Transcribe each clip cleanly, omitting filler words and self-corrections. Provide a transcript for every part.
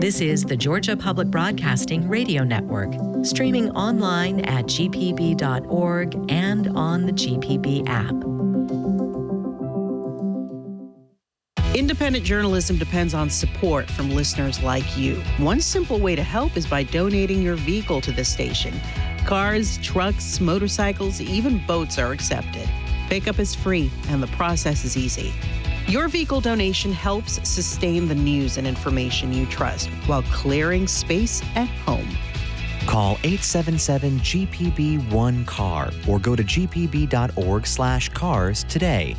This is the Georgia Public Broadcasting Radio Network, streaming online at gpb.org and on the GPB app. Independent journalism depends on support from listeners like you. One simple way to help is by donating your vehicle to the station. Cars, trucks, motorcycles, even boats are accepted. Pickup is free and the process is easy. Your vehicle donation helps sustain the news and information you trust while clearing space at home. Call 877-GPB-1-CAR or go to gpb.org/cars today.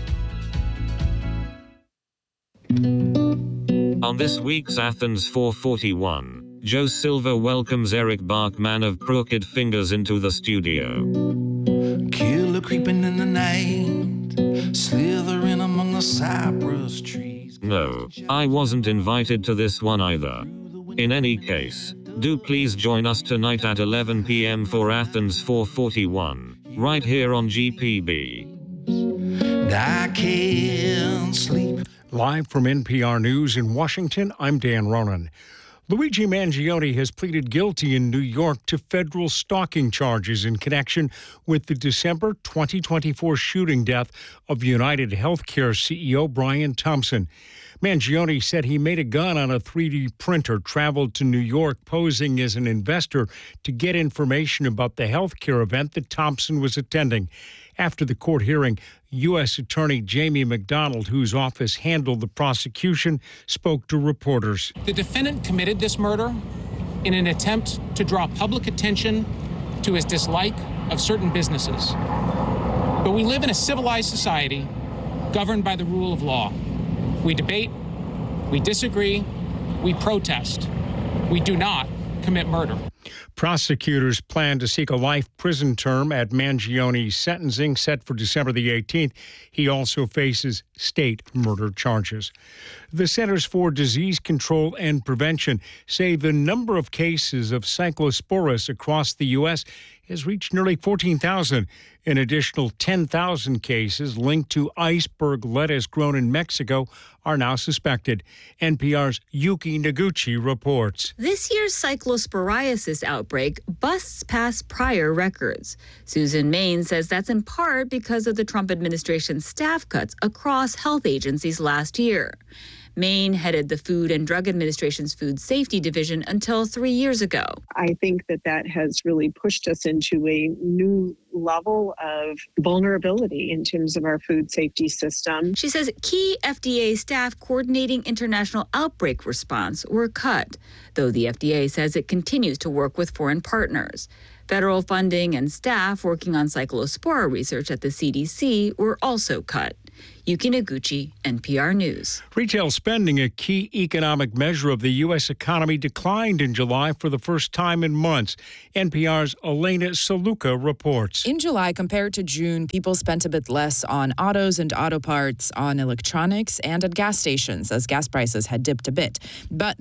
On this week's Athens 441, Joe Silva welcomes Eric Bachman of Crooked Fingers into the studio. Killer creeping in the night, slithering among the cypress trees. No, I wasn't invited to this one either. In any case, do please join us tonight at 11 p.m. for Athens 441, right here on GPB. I can't sleep. Live from NPR News in Washington, I'm Dan Ronan. Luigi Mangione has pleaded guilty in New York to federal stalking charges in connection with the December 2024 shooting death of United Healthcare CEO Brian Thompson. Mangione said he made a gun on a 3D printer, traveled to New York posing as an investor to get information about the healthcare event that Thompson was attending. After the court hearing, U.S. Attorney Jamie McDonald, whose office handled the prosecution, spoke to reporters. The defendant committed this murder in an attempt to draw public attention to his dislike of certain businesses. But we live in a civilized society governed by the rule of law. We debate, we disagree, we protest. We do not commit murder. Prosecutors plan to seek a life prison term at Mangione's sentencing set for December the 18th. He also faces state murder charges. The Centers for Disease Control and Prevention say the number of cases of Cyclosporus across the U.S. has reached nearly 14,000. An additional 10,000 cases linked to iceberg lettuce grown in Mexico are now suspected. NPR's Yuki Noguchi reports. This year's cyclosporiasis outbreak busts past prior records. Susan Main says that's in part because of the Trump administration's staff cuts across health agencies last year. Maine headed the Food and Drug Administration's Food Safety Division until 3 years ago. I think that has really pushed us into a new level of vulnerability in terms of our food safety system. She says key FDA staff coordinating international outbreak response were cut, though the FDA says it continues to work with foreign partners. Federal funding and staff working on cyclospora research at the CDC were also cut. Yuki Noguchi, NPR News. Retail spending, a key economic measure of the U.S. economy, declined in July for the first time in months. NPR's Elena Saluka reports. In July, compared to June, people spent a bit less on autos and auto parts, on electronics, and at gas stations, as gas prices had dipped a bit. But